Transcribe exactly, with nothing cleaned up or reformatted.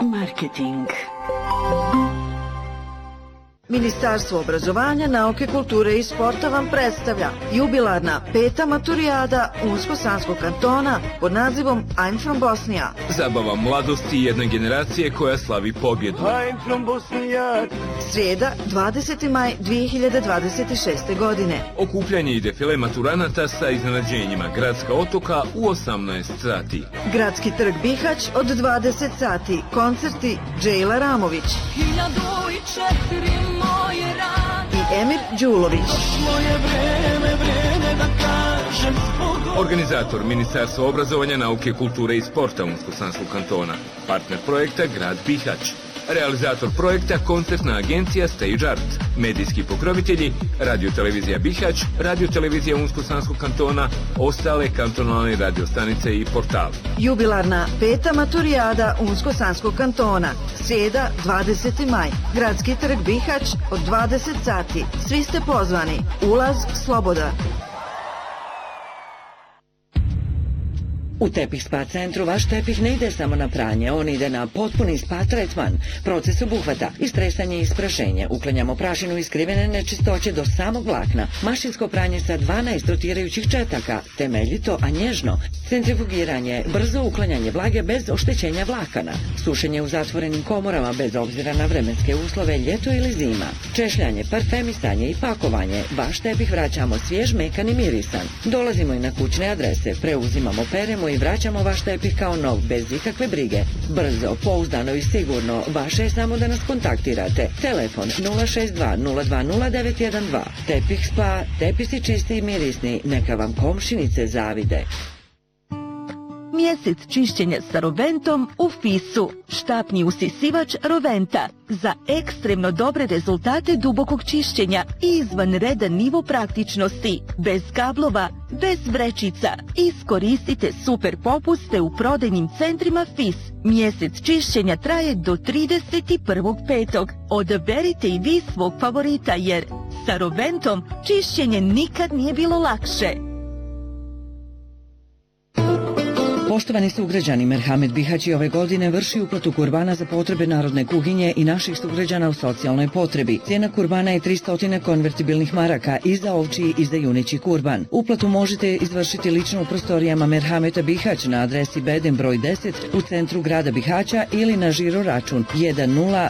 Marketing. Ministarstvo obrazovanja, nauke, kulture i sporta vam predstavlja jubilarna peta maturijada Unsko-Sanskog kantona pod nazivom I'm from Bosnia. Zabava mladosti jedne generacije koja slavi pobjedu. I'm from Bosnia. Srijeda, dvadeseti maj dvije hiljade dvadeset šeste. godine. Okupljanje i defile maturanata sa iznenađenjima Gradska otoka u osamnaest sati. Gradski trg Bihać od dvadeset sati. Koncerti Džejla Ramović i Emir Đulović. Organizator Ministarstvo obrazovanja, nauke, kulture i sporta Unsko-Sanskog kantona. Partner projekta Grad Bihać. Realizator projekta koncertna agencija Stage Art. Medijski pokrovitelji Radio-televizija Bihać, Radio-televizija Unsko-Sanskog kantona, ostale kantonalne radiostanice i portali. Jubilarna peta maturijada Unsko-Sanskog kantona. Srijeda, dvadeseti maj. Gradski trg Bihać od dvadeset sati. Svi ste pozvani. Ulaz slobodan. U Tepih Spa centru vaš tepih ne ide samo na pranje, on ide na potpuni spa tretman, proces obuhvata, istresanje i isprašenje, uklanjamo prašinu i skrivene nečistoće do samog vlakna, mašinsko pranje sa dvanaest rotirajućih četaka, temeljito, a nježno, centrifugiranje, brzo uklanjanje vlage bez oštećenja vlakana, sušenje u zatvorenim komorama bez obzira na vremenske uslove, ljeto ili zima, češljanje, parfemisanje i pakovanje, vaš tepih vraćamo svjež, mekan i mirisan. Dolazimo i na kućne adrese, preuzimamo, peremo i vraćamo vaš tepih kao nov, bez ikakve brige. Brzo, pouzdano i sigurno, vaše je samo da nas kontaktirate. Telefon nula šest dva nula dva nula devet jedan dva. Tepih Spa, tepisi čisti i mirisni, neka vam komšinice zavide. Mjesec čišćenja sa Roventom u Fisu. Štapni usisivač Roventa. Za ekstremno dobre rezultate dubokog čišćenja i izvanredan nivo praktičnosti. Bez kablova, bez vrećica. Iskoristite super popuste u prodajnim centrima Fis. Mjesec čišćenja traje do trideset prvog petog Odaberite i vi svog favorita jer sa Roventom čišćenje nikad nije bilo lakše. Poštovani sugrađani, Merhamet Bihać ove godine vrši uplatu kurbana za potrebe narodne kuhinje i naših sugrađana u socijalnoj potrebi. Cijena kurbana je tristo konvertibilnih maraka i za ovčiji i za juneći kurban. Uplatu možete izvršiti lično u prostorijama Merhameta Bihać na adresi Beden broj deset u centru grada Bihaća ili na žiro račun jedan nula